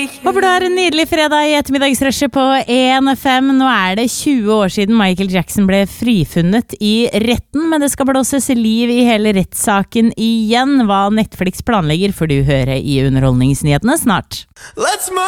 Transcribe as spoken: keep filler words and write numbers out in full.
Håper du har en nydelig fredag i ettermiddagsrushet på en F M. Nå er det tjue år siden Michael Jackson ble frifunnet i retten, men det skal blåses liv i hele rettssaken igjen. Hva Netflix planlegger får du høre i underholdningsnyhetene snart. Let's move!